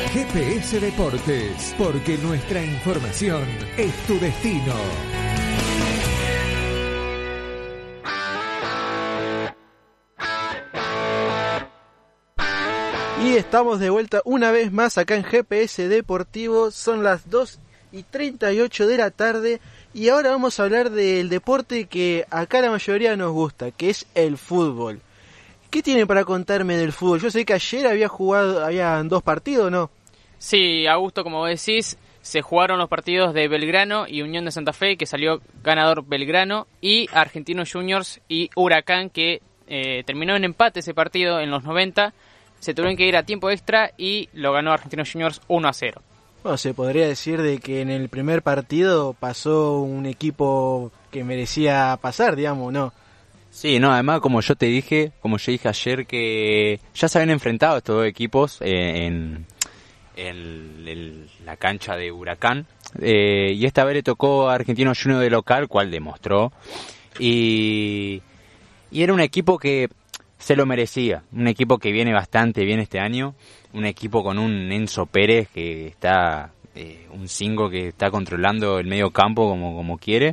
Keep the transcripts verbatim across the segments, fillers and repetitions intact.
G P S Deportes, porque nuestra información es tu destino. Y estamos de vuelta una vez más acá en G P S Deportivo. Son las dos y treinta y ocho de la tarde y ahora vamos a hablar del deporte que acá la mayoría nos gusta, que es el fútbol. ¿Qué tienen para contarme del fútbol? Yo sé que ayer había jugado, habían dos partidos, ¿no? Sí, Augusto, como vos decís, se jugaron los partidos de Belgrano y Unión de Santa Fe, que salió ganador Belgrano, y Argentinos Juniors y Huracán, que eh, terminó en empate ese partido en los noventa. Se tuvieron que ir a tiempo extra y lo ganó Argentinos Juniors uno a cero. Bueno, se podría decir de que en el primer partido pasó un equipo que merecía pasar, digamos, ¿no? Sí, no, además como yo te dije, como yo dije ayer, que ya se habían enfrentado estos dos equipos eh, en, en, en la cancha de Huracán, eh, y esta vez le tocó a Argentinos Juniors de local, cual demostró, y, y era un equipo que se lo merecía, un equipo que viene bastante bien este año, un equipo con un Enzo Pérez que está, eh, un cinco que está controlando el medio campo como, como quiere,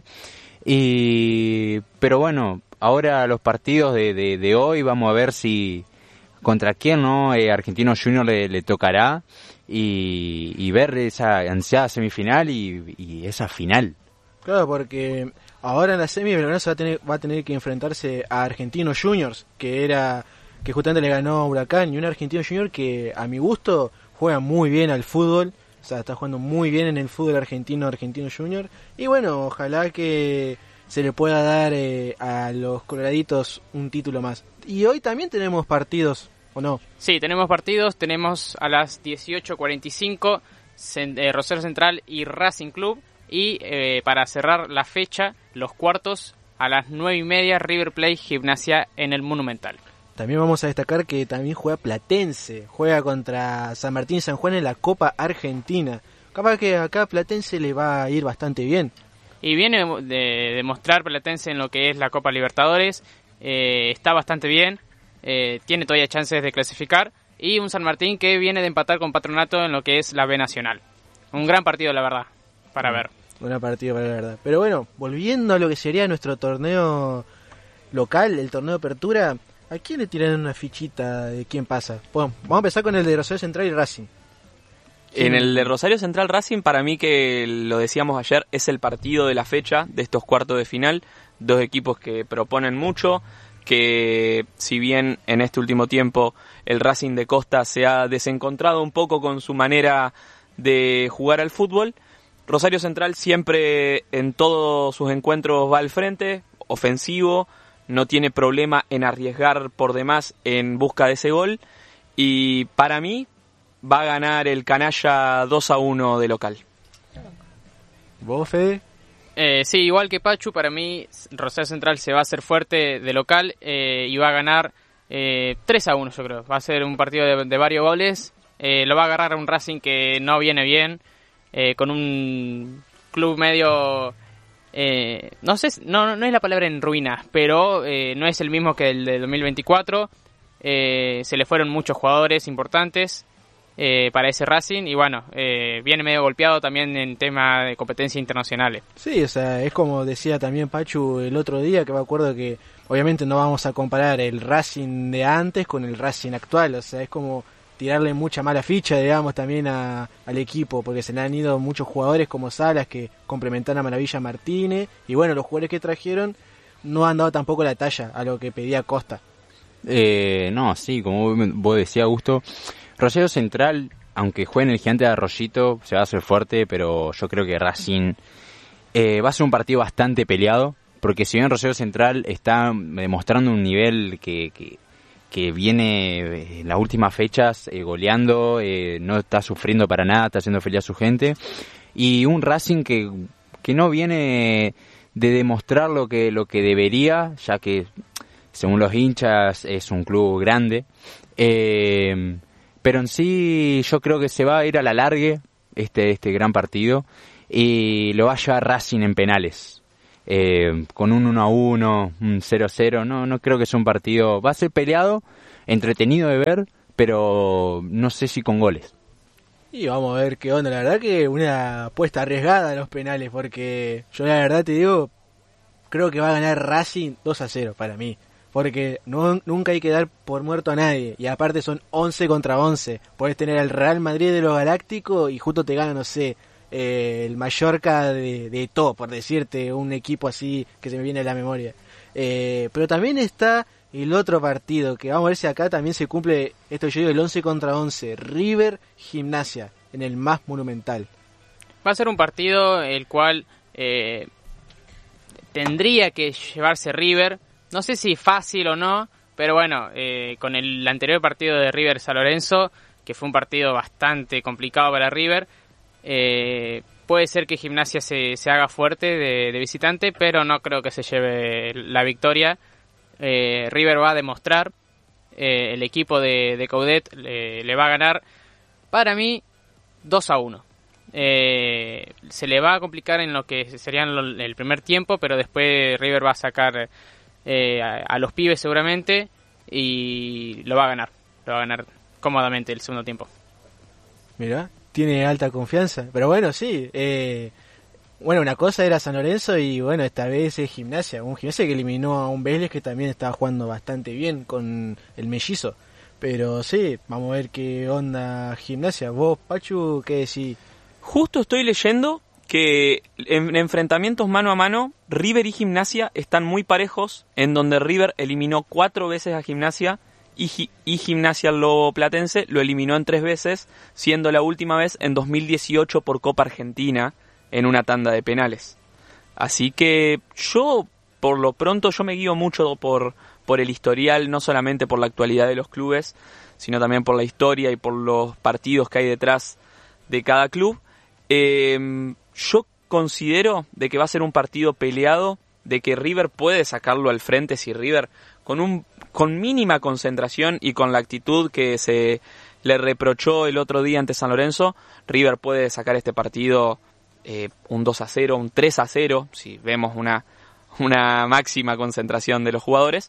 y pero bueno, ahora los partidos de, de, de hoy vamos a ver si contra quién no eh, Argentinos Juniors le, le tocará y, y ver esa ansiada semifinal y, y esa final. Claro, porque ahora en la semi Belgrano se va a tener va a tener que enfrentarse a Argentinos Juniors, que era que justamente le ganó a Huracán, y un Argentinos Juniors que a mi gusto juega muy bien al fútbol, o sea, está jugando muy bien en el fútbol argentino, Argentinos Juniors, y bueno, ojalá que se le pueda dar eh, a los coloraditos un título más. Y hoy también tenemos partidos, ¿o no? Sí, tenemos partidos, tenemos a las dieciocho cuarenta y cinco eh, Rosario Central y Racing Club, y eh, para cerrar la fecha, los cuartos a las nueve y media, River Plate Gimnasia en el Monumental. También vamos a destacar que también juega Platense, juega contra San Martín San Juan en la Copa Argentina. Capaz que acá Platense le va a ir bastante bien. Y viene de demostrar Platense en lo que es la Copa Libertadores, eh, está bastante bien, eh, tiene todavía chances de clasificar, y un San Martín que viene de empatar con Patronato en lo que es la B Nacional. Un gran partido, la verdad, para ver. Buena partida, para la verdad. Pero bueno, volviendo a lo que sería nuestro torneo local, el torneo de apertura, ¿a quién le tiran una fichita de quién pasa? Bueno, vamos a empezar con el de Rosario Central y Racing. En el de Rosario Central Racing, para mí, que lo decíamos ayer, es el partido de la fecha de estos cuartos de final. Dos equipos que proponen mucho, que si bien en este último tiempo el Racing de Costa se ha desencontrado un poco con su manera de jugar al fútbol, Rosario Central siempre en todos sus encuentros va al frente, ofensivo, no tiene problema en arriesgar por demás en busca de ese gol, y para mí va a ganar el canalla dos a uno de local. ¿Vos, Fede? Eh, sí, igual que Pachu, para mí Rosario Central se va a hacer fuerte de local eh, y va a ganar eh, tres a uno, yo creo. Va a ser un partido de, de varios goles. Eh, lo va a agarrar un Racing que no viene bien, eh, con un club medio... Eh, no sé, no, no es la palabra en ruinas, pero eh, no es el mismo que el de dos mil veinticuatro. Eh, se le fueron muchos jugadores importantes eh, para ese Racing, y bueno, eh, viene medio golpeado también en tema de competencias internacionales. Sí, o sea, es como decía también Pachu el otro día, que me acuerdo que obviamente no vamos a comparar el Racing de antes con el Racing actual, o sea, es como tirarle mucha mala ficha, digamos, también a, al equipo, porque se le han ido muchos jugadores como Salas que complementan a Maravilla Martínez, y bueno, los jugadores que trajeron no han dado tampoco la talla a lo que pedía Costa. Eh, no, sí, como vos decías, Augusto, Rosario Central, aunque juegue en el Gigante de Arroyito, se va a hacer fuerte, pero yo creo que Racing eh, va a ser un partido bastante peleado, porque si bien Rosario Central está demostrando un nivel que... que que viene en las últimas fechas eh, goleando, eh, no está sufriendo para nada, está haciendo feliz a su gente, y un Racing que, que no viene de demostrar lo que, lo que debería, ya que según los hinchas es un club grande, eh, pero en sí yo creo que se va a ir a la largue este, este gran partido, y lo va a llevar Racing en penales. Eh, con un uno a uno, un cero a cero, no, no creo que sea un partido, va a ser peleado, entretenido de ver, pero no sé si con goles. Y vamos a ver qué onda. La verdad que una apuesta arriesgada a los penales, porque yo la verdad te digo, creo que va a ganar Racing dos a cero para mí. Porque no, nunca hay que dar por muerto a nadie. Y aparte son once contra once. Podés tener al Real Madrid de los Galácticos y justo te gana, no sé, eh, el Mallorca de, de todo, por decirte, un equipo así que se me viene a la memoria. Eh, pero también está el otro partido, que vamos a ver si acá también se cumple, esto yo digo, el once contra once. River Gimnasia, en el más monumental. Va a ser un partido el cual eh, tendría que llevarse River. No sé si fácil o no, pero bueno, eh, con el anterior partido de River San Lorenzo, que fue un partido bastante complicado para River, eh, puede ser que Gimnasia se, se haga fuerte de, de visitante, pero no creo que se lleve la victoria. Eh, River va a demostrar, eh, el equipo de, de Coudet le, le va a ganar, para mí, dos a uno. Eh, se le va a complicar en lo que sería el primer tiempo, pero después River va a sacar... Eh, a, a los pibes seguramente y lo va a ganar, lo va a ganar cómodamente el segundo tiempo. Mirá, tiene alta confianza, pero bueno, sí, eh, bueno, una cosa era San Lorenzo y bueno, esta vez es Gimnasia, un Gimnasia que eliminó a un Vélez que también estaba jugando bastante bien con el mellizo, pero sí, vamos a ver qué onda Gimnasia. Vos, Pachu, ¿qué decís? Justo estoy leyendo que en enfrentamientos mano a mano, River y Gimnasia están muy parejos, en donde River eliminó cuatro veces a Gimnasia y, y Gimnasia Lobo Platense lo eliminó en tres veces, siendo la última vez en dos mil dieciocho por Copa Argentina, en una tanda de penales. Así que yo, por lo pronto, yo me guío mucho por, por el historial, no solamente por la actualidad de los clubes, sino también por la historia y por los partidos que hay detrás de cada club. Eh, yo considero de que va a ser un partido peleado, de que River puede sacarlo al frente si River, con un con mínima concentración y con la actitud que se le reprochó el otro día ante San Lorenzo, River puede sacar este partido eh, un dos a cero, un tres a cero, si vemos una, una máxima concentración de los jugadores.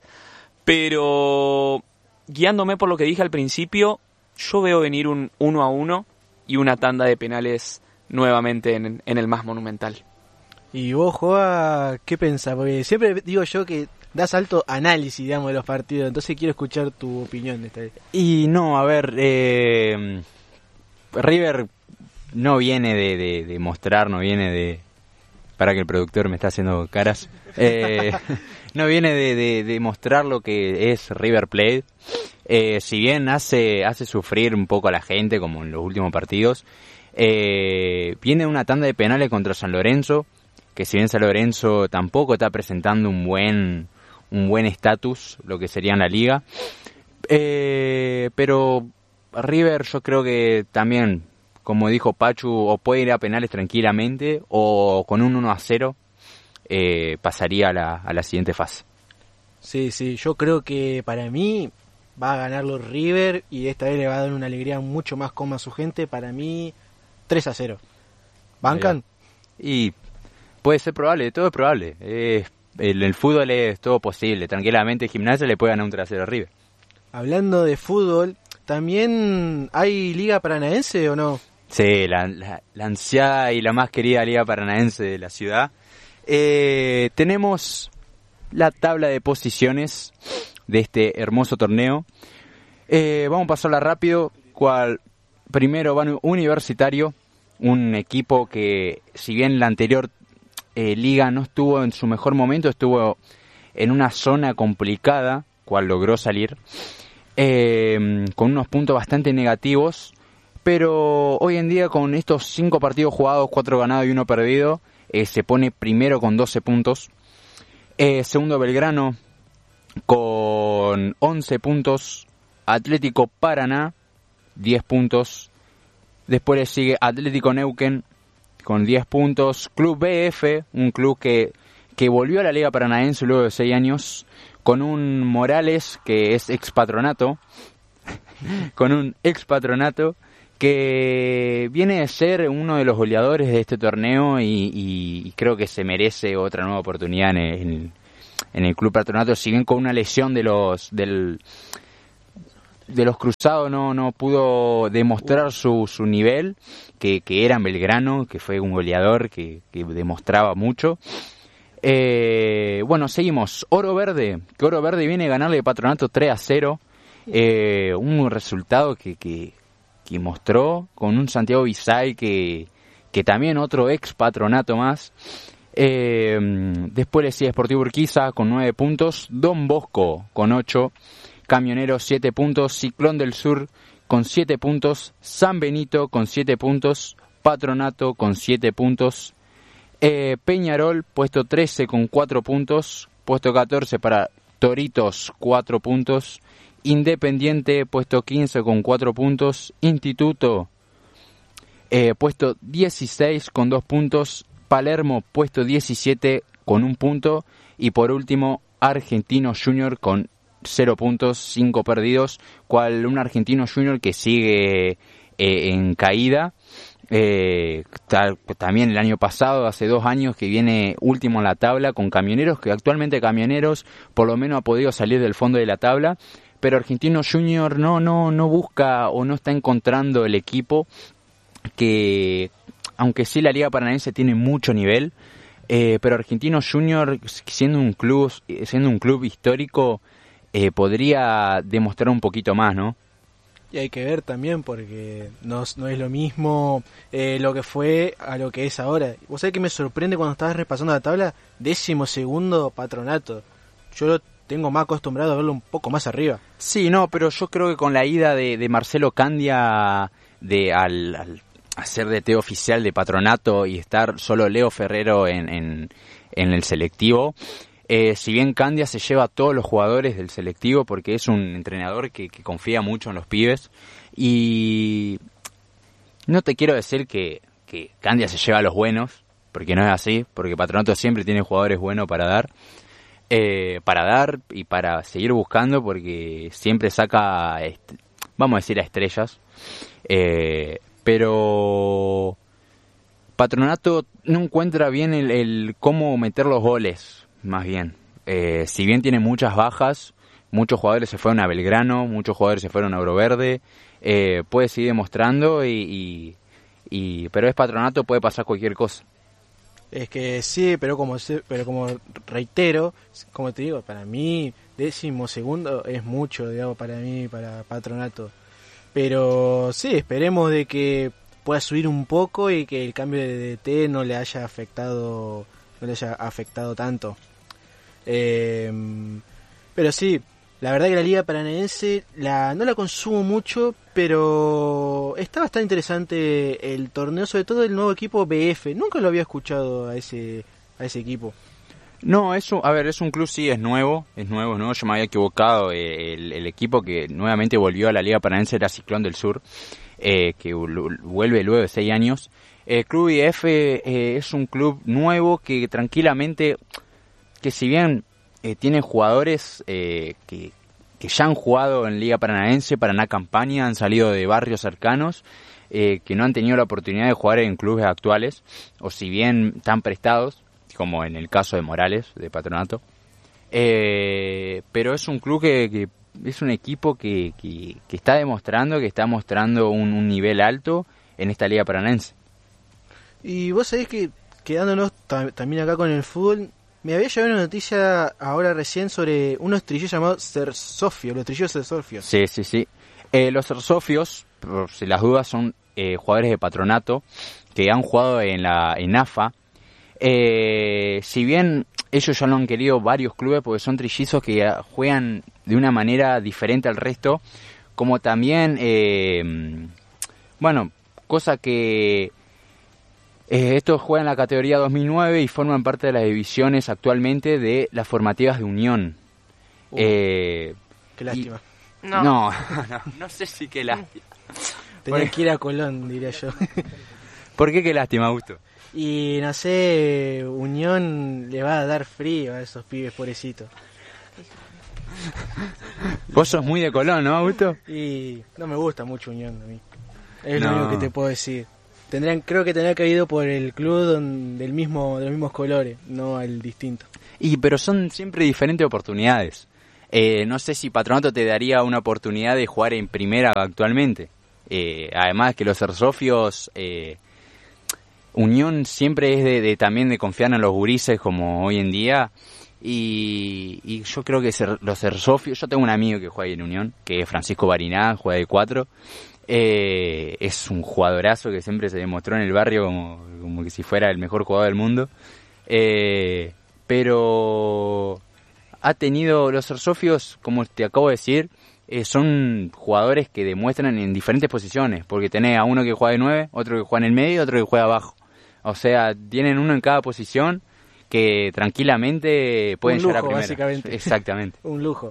Pero guiándome por lo que dije al principio, yo veo venir un uno a uno y una tanda de penales nuevamente en, en el más monumental. Y vos, Joa, ¿qué pensás? Porque siempre digo yo que das alto análisis, digamos, de los partidos, entonces quiero escuchar tu opinión de esta vez. Y no, a ver, eh, River no viene de, de, de mostrar, no viene de... Para que el productor me está haciendo caras. Eh, no viene de, de, de mostrar lo que es River Plate. Eh, si bien hace, hace sufrir un poco a la gente, como en los últimos partidos, Eh, viene una tanda de penales contra San Lorenzo, que si bien San Lorenzo tampoco está presentando un buen un buen estatus, lo que sería en la liga, eh, pero River yo creo que también, como dijo Pachu, o puede ir a penales tranquilamente o con un uno a cero eh, pasaría a la, a la siguiente fase. Sí, sí, yo creo que para mí va a ganar los River y esta vez le va a dar una alegría mucho más cómoda a su gente. Para mí tres a cero. ¿Bancan? Y puede ser probable, todo es probable. Eh, el, el fútbol es todo posible. Tranquilamente Gimnasia le puede ganar un tres a cero a River. Hablando de fútbol, ¿también hay Liga Paranaense o no? Sí, la, la, la ansiada y la más querida Liga Paranaense de la ciudad. Eh, tenemos la tabla de posiciones de este hermoso torneo. Eh, vamos a pasarla rápido. Cual primero va Universitario, un equipo que, si bien la anterior eh, liga no estuvo en su mejor momento, estuvo en una zona complicada, cual logró salir, eh, con unos puntos bastante negativos, pero hoy en día con estos cinco partidos jugados, cuatro ganados y uno perdido, eh, se pone primero con doce puntos. Eh, segundo Belgrano con once puntos, Atlético Paraná diez puntos, después le sigue Atlético Neuquén con diez puntos, Club B F, un club que, que volvió a la Liga Paranaense luego de seis años, con un Morales que es ex patronato, con un ex patronato que viene de ser uno de los goleadores de este torneo y, y, y creo que se merece otra nueva oportunidad en el, en el Club Patronato, si bien con una lesión de los del de los cruzados no, no pudo demostrar su, su nivel, que, que era en Belgrano, que fue un goleador que, que demostraba mucho. Eh, bueno, seguimos. Oro Verde, que Oro Verde viene a ganarle de Patronato tres a cero. Eh, un resultado que, que, que mostró con un Santiago Bisay que, que también otro ex Patronato más. Eh, después le sigue Sportivo Urquiza con nueve puntos, Don Bosco con ocho, Camioneros siete puntos, Ciclón del Sur con siete puntos, San Benito con siete puntos, Patronato con siete puntos, eh, Peñarol puesto trece con cuatro puntos, puesto catorce para Toritos cuatro puntos, Independiente puesto quince con cuatro puntos, Instituto eh, puesto dieciséis con dos puntos, Palermo puesto diecisiete con un punto y por último Argentino Junior con cero puntos, cinco perdidos, cual un Argentino Junior que sigue eh, en caída. Eh, tal, también el año pasado, hace dos años que viene último en la tabla con Camioneros, que actualmente Camioneros por lo menos ha podido salir del fondo de la tabla, pero Argentino Junior no, no, no busca o no está encontrando el equipo que, aunque sí la Liga Paranaense tiene mucho nivel, eh, pero Argentino Junior, siendo un club, siendo un club histórico, eh, podría demostrar un poquito más, ¿no? Y hay que ver también porque no, no es lo mismo eh, lo que fue a lo que es ahora. Vos sabés que me sorprende cuando estabas repasando la tabla, décimo segundo Patronato. Yo lo tengo más acostumbrado a verlo un poco más arriba. Sí, no, pero yo creo que con la ida de, de Marcelo Candia de al, al hacer D T oficial de Patronato y estar solo Leo Ferrero en, en, en el selectivo, Eh, si bien Candia se lleva a todos los jugadores del selectivo porque es un entrenador que, que confía mucho en los pibes, y no te quiero decir que, que Candia se lleva a los buenos, porque no es así, porque Patronato siempre tiene jugadores buenos para dar, eh, para dar y para seguir buscando, porque siempre saca, est- vamos a decir, a estrellas, eh, pero Patronato no encuentra bien el, el cómo meter los goles. Más bien, eh, si bien tiene muchas bajas, muchos jugadores se fueron a Belgrano, muchos jugadores se fueron a Oro Verde, eh, puede seguir demostrando, y, y, y pero es Patronato, puede pasar cualquier cosa. Es que sí, pero como se- pero como reitero, como te digo, para mí décimo segundo es mucho, digamos, para mí, para Patronato. Pero sí, esperemos de que pueda subir un poco y que el cambio de D T no le haya afectado, no le haya afectado tanto. Eh, pero sí, la verdad que la Liga Paranaense la, no la consumo mucho, pero está bastante interesante el torneo, sobre todo el nuevo equipo B F. Nunca lo había escuchado a ese a ese equipo. No, es un, a ver, es un club, sí, es nuevo, es nuevo, ¿no? Yo me había equivocado, eh, el, el equipo que nuevamente volvió a la Liga Paranaense era Ciclón del Sur, eh, que vu- vuelve luego de seis años. El Club B F eh, es un club nuevo que tranquilamente, que si bien eh, tiene jugadores eh, que, que ya han jugado en Liga Paranaense, Paraná Campaña, han salido de barrios cercanos, eh, que no han tenido la oportunidad de jugar en clubes actuales, o si bien están prestados, como en el caso de Morales, de Patronato. Eh, pero es un club que, que es un equipo que, que, que está demostrando, que está mostrando un, un nivel alto en esta Liga Paranaense. Y vos sabés que, quedándonos ta- también acá con el fútbol, me había llegado una noticia ahora recién sobre unos trillos llamados Cersofios, los trillos Cersofios. Sí, sí, sí. Eh, los Cersofios, por si las dudas, son eh, jugadores de Patronato que han jugado en la en A F A. Eh, si bien ellos ya lo han querido varios clubes porque son trillizos que juegan de una manera diferente al resto, como también, eh, bueno, cosa que eh, estos juegan en la categoría dos mil nueve y forman parte de las divisiones actualmente de las formativas de Unión. Uh, eh, Qué lástima. y- No. no, no, no sé si qué lástima. Tenía que ir a Colón, diría yo. ¿Por qué qué lástima, Augusto? Y no sé, Unión le va a dar frío a esos pibes, pobrecitos. Vos sos muy de Colón, ¿no, Augusto? Y no me gusta mucho Unión a mí. Es No. lo único que te puedo decir. Tendrían, creo que tendría que haber ido por el club don- del mismo, de los mismos colores, no el distinto. Y pero son siempre diferentes oportunidades. Eh, no sé si Patronato te daría una oportunidad de jugar en primera actualmente. Eh, además que los Cersofios, eh, Unión siempre es de, de también de confiar en los gurises como hoy en día. Y, y yo creo que ser, los Cersofios, yo tengo un amigo que juega ahí en Unión, que es Francisco Bariná, juega de cuatro. Eh, es un jugadorazo que siempre se demostró en el barrio como, como que si fuera el mejor jugador del mundo. Eh, pero ha tenido los Cersofios, como te acabo de decir, eh, son jugadores que demuestran en diferentes posiciones, porque tenés a uno que juega de nueve, otro que juega en el medio y otro que juega abajo. O sea, tienen uno en cada posición que tranquilamente pueden un lujo, llegar a primera. Básicamente. Exactamente. Un lujo.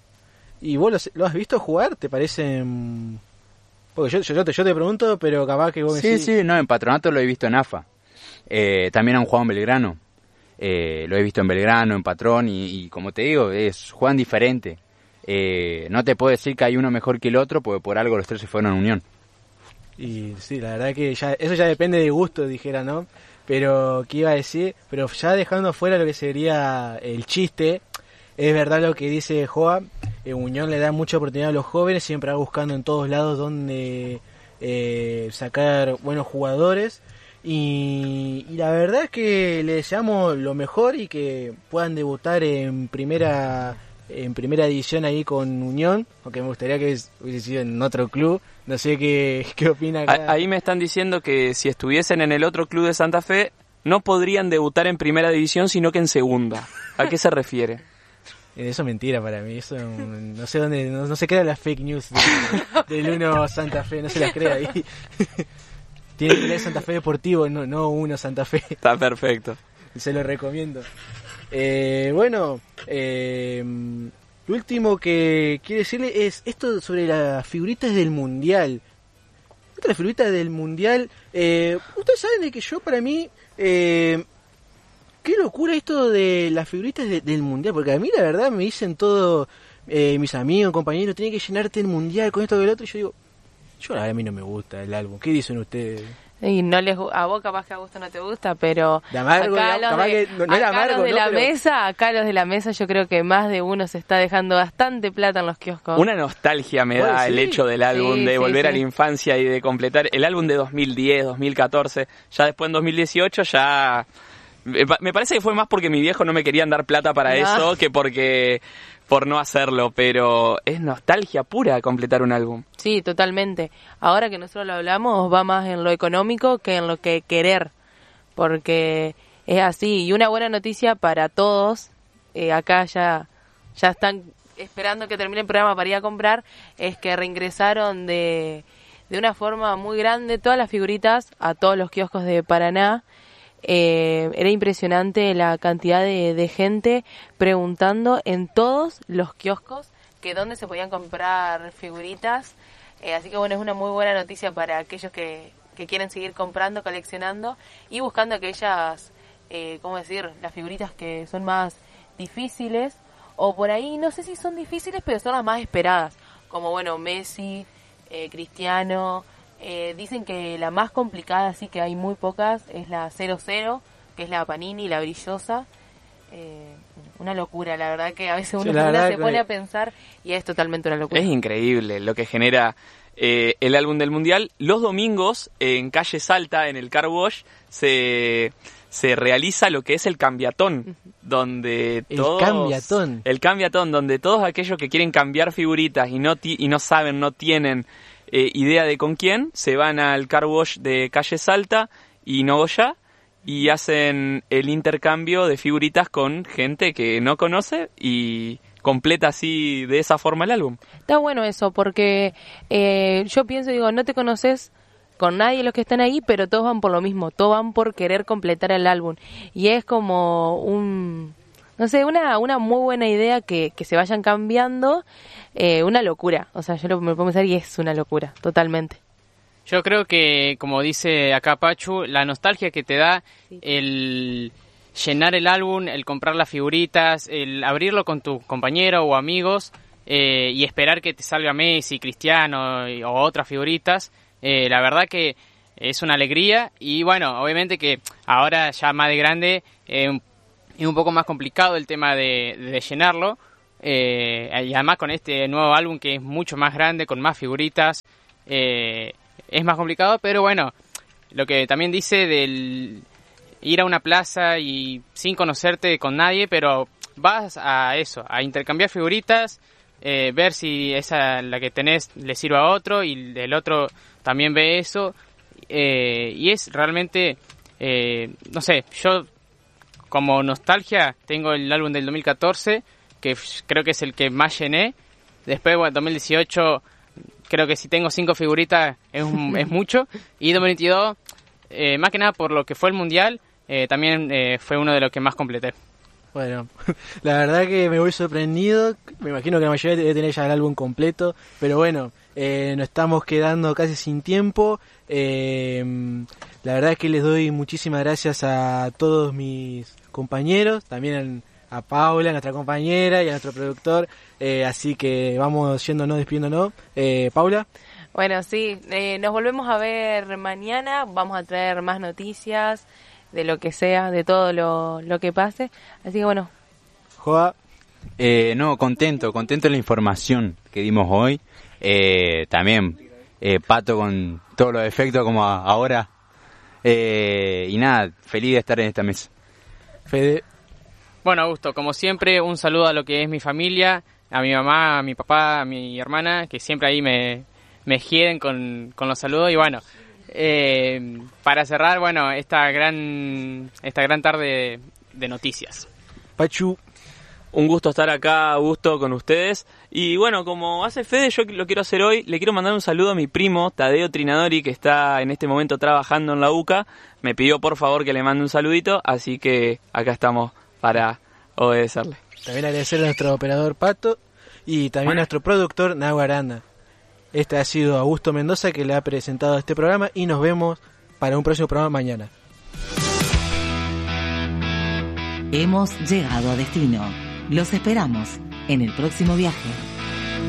¿Y vos lo, lo has visto jugar? ¿Te parecen...? Porque yo, yo, yo, te, yo te pregunto, pero capaz que vos me Sí, decís... sí, no, en Patronato lo he visto en A F A. Eh, también han jugado en Belgrano. Eh, lo he visto en Belgrano, en Patrón, y, y como te digo, es juegan diferente. Eh, no te puedo decir que hay uno mejor que el otro, porque por algo los tres se fueron a Unión. Y sí, la verdad que ya eso ya depende de gusto, dijera, ¿no? Pero, ¿qué iba a decir? Pero ya dejando fuera lo que sería el chiste, es verdad lo que dice Joa, eh, Unión le da mucha oportunidad a los jóvenes, siempre va buscando en todos lados donde eh, sacar buenos jugadores. Y, y la verdad es que le deseamos lo mejor y que puedan debutar en primera en primera división ahí con Unión, aunque me gustaría que hubiese sido en otro club. No sé qué, qué opina acá. Ahí me están diciendo que si estuviesen en el otro club de Santa Fe no podrían debutar en primera división sino que en segunda. ¿A qué se refiere? Eso es mentira para mí, eso no sé dónde, no, no se crea las fake news de, del uno Santa Fe, no se las crea ahí. Tiene que leer Santa Fe Deportivo, no, no uno Santa Fe. Está perfecto. Se lo recomiendo. Eh, bueno, eh, lo último que quiero decirle es esto sobre las figuritas del Mundial. Estas figuritas del Mundial, eh, ustedes saben de que yo para mí, eh, qué locura esto de las figuritas de, del Mundial, porque a mí la verdad me dicen todo, eh, mis amigos, compañeros, tienen que llenarte el Mundial con esto y el otro, y yo digo, yo la verdad a mí no me gusta el álbum. ¿Qué dicen ustedes? Y no les a vos capaz que a gusto no te gusta, pero de amargo, acá, digamos, los, de, que no, no acá amargo, los de ¿no? la pero... mesa, acá los de la mesa yo creo que más de uno se está dejando bastante plata en los kioscos. Una nostalgia me da Bueno, el sí. hecho del álbum, Sí, de sí, volver sí. a la infancia y de completar el álbum de dos mil diez, dos mil catorce, ya después en dos mil dieciocho ya... Me parece que fue más porque mi viejo no me querían dar plata para No. eso que porque por no hacerlo, pero es nostalgia pura completar un álbum. Sí, totalmente. Ahora que nosotros lo hablamos, va más en lo económico que en lo que querer, porque es así. Y una buena noticia para todos, eh, acá ya, ya están esperando que termine el programa para ir a comprar, es que reingresaron de, de una forma muy grande todas las figuritas a todos los kioscos de Paraná. Eh, era impresionante la cantidad de, de gente preguntando en todos los kioscos que dónde se podían comprar figuritas, eh, así que bueno, es una muy buena noticia para aquellos que, que quieren seguir comprando, coleccionando y buscando aquellas, eh, ¿cómo decir?, las figuritas que son más difíciles o por ahí, no sé si son difíciles, pero son las más esperadas, como bueno, Messi, eh, Cristiano. Eh, dicen que la más complicada, sí que hay muy pocas, es la cero cero, que es la Panini, la brillosa. Eh, una locura, la verdad que a veces uno, Sí, la uno verdad se que- pone a pensar y es totalmente una locura. Es increíble lo que genera eh, el álbum del Mundial. Los domingos en Calle Salta, en el Car Wash, se, se realiza lo que es el cambiatón, donde El todos... cambiatón. El cambiatón, donde todos aquellos que quieren cambiar figuritas y no, ti- y no saben, no tienen eh, idea de con quién, se van al Car Wash de Calle Salta y Nogoyá y hacen el intercambio de figuritas con gente que no conoce y completa así de esa forma el álbum. Está bueno eso, porque eh, yo pienso, digo, no te conoces con nadie de los que están ahí, pero todos van por lo mismo, todos van por querer completar el álbum. Y es como un, no sé, una, una muy buena idea que, que se vayan cambiando, eh, una locura. O sea, yo lo, me puedo pensar y es una locura, totalmente. Yo creo que, como dice acá Pachu, la nostalgia que te da el llenar el álbum, el comprar las figuritas, el abrirlo con tu compañero o amigos eh, y esperar que te salga Messi, Cristiano y- o otras figuritas, eh, la verdad que es una alegría. Y bueno, obviamente que ahora ya más de grande eh, es un poco más complicado el tema de, de llenarlo, Eh, y además con este nuevo álbum que es mucho más grande, con más figuritas, eh, es más complicado, pero bueno, lo que también dice del ir a una plaza y sin conocerte con nadie, pero vas a eso, a intercambiar figuritas, eh, ver si esa la que tenés le sirve a otro y el otro también ve eso, eh, y es realmente, eh, no sé, yo como nostalgia tengo el álbum del dos mil catorce, que creo que es el que más llené. Después, bueno, dos mil dieciocho, creo que si tengo cinco figuritas es, un, es mucho. Y dos mil veintidós, eh, más que nada por lo que fue el Mundial, eh, también eh, fue uno de los que más completé. Bueno, la verdad que me voy sorprendido. Me imagino que la mayoría debe tener ya el álbum completo. Pero bueno, eh, nos estamos quedando casi sin tiempo. Eh, la verdad es que les doy muchísimas gracias a todos mis compañeros. También a Paula, nuestra compañera, y a nuestro productor, eh, así que vamos yéndonos, despidiéndonos. Eh, Paula. Bueno, sí, eh, nos volvemos a ver mañana, vamos a traer más noticias de lo que sea, de todo lo, lo que pase, así que bueno. Joa. Eh, no, contento, contento de la información que dimos hoy, eh, también eh, Pato con todos los efectos como a, ahora, eh, y nada, feliz de estar en esta mesa. Fede. Bueno, Augusto, como siempre, un saludo a lo que es mi familia, a mi mamá, a mi papá, a mi hermana, que siempre ahí me, me hieren con, con los saludos. Y bueno, eh, para cerrar, bueno, esta gran esta gran tarde de noticias. Pachu. Un gusto estar acá, Augusto, con ustedes. Y bueno, como hace Fede, yo lo quiero hacer hoy. Le quiero mandar un saludo a mi primo, Tadeo Trinadori, que está en este momento trabajando en la U C A. Me pidió por favor que le mande un saludito, así que acá estamos para obedecerle. También agradecer a nuestro operador Pato y también a nuestro productor Nago Aranda. Este ha sido Augusto Mendoza, que le ha presentado este programa, y nos vemos para un próximo programa mañana. Hemos llegado a destino. Los esperamos en el próximo viaje.